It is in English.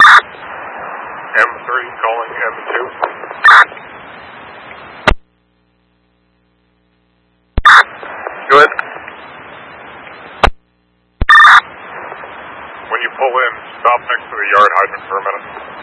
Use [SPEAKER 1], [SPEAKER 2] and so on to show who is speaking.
[SPEAKER 1] M3 calling M2. Good. When you pull in, stop next to the yard hydrant for a minute.